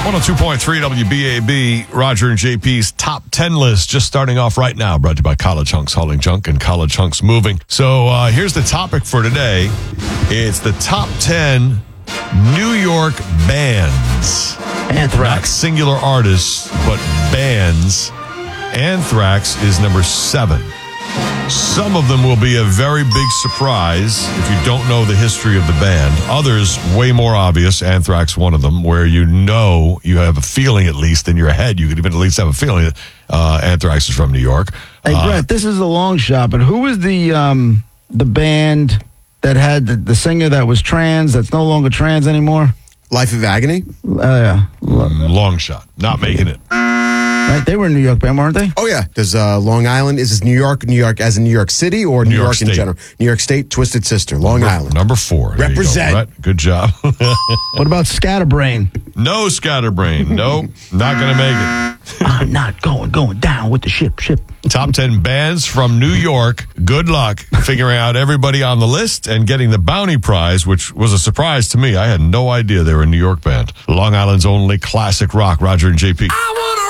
102.3 WBAB, Roger and JP's top 10 list, just starting off right now, brought to you by College Hunks Hauling Junk and College Hunks Moving. So here's the topic for today. It's the top 10 New York bands. Not singular artists, but bands. Anthrax is number 7. Some of them will be a very big surprise if you don't know the history of the band. Others, way more obvious. Anthrax, one of them, where you have a feeling, at least in your head, you could even at least have a feeling that Anthrax is from New York. Hey, Brett, this is a long shot, but who was the band that had the singer that was trans, that's no longer trans anymore? Life of Agony? Yeah. Long shot. Not making it. Right, they were a New York band, weren't they? Oh, yeah. Does Long Island, is this New York as in New York City or New York in State. general? New York State, Twisted Sister, Long Island. Number 4. There you go, Represent. Brett. Good job. What about Scatterbrain? No Scatterbrain. Nope. Not going to make it. I'm not going down with the ship. Top 10 bands from New York. Good luck figuring out everybody on the list and getting the bounty prize, which was a surprise to me. I had no idea they were a New York band. Long Island's only classic rock, Roger and JP.